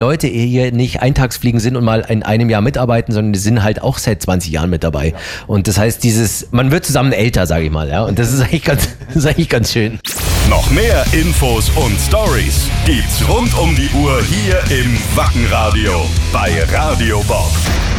Leute hier nicht Eintagsfliegen sind und mal in einem Jahr mitarbeiten, sondern die sind halt auch seit 20 Jahren mit dabei. Und das heißt, man wird zusammen älter, sage ich mal. Ja? Und das ist eigentlich ganz schön. Noch mehr Infos und Stories gibt's rund um die Uhr hier im Wackenradio bei Radio Bob.